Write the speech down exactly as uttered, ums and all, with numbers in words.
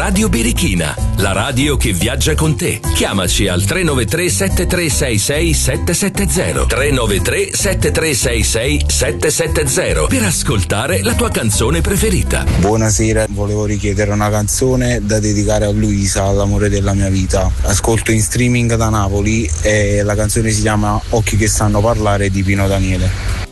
Radio Birichina, la radio che viaggia con te. Chiamaci al tre nove tre sette tre sei sei sette sette zero tre nove tre sette tre sei sei sette sette zero per ascoltare la tua canzone preferita. Buonasera, volevo richiedere una canzone da dedicare a Luisa, l'amore della mia vita. Ascolto in streaming da Napoli e la canzone si chiama Occhi che sanno parlare di Pino Daniele.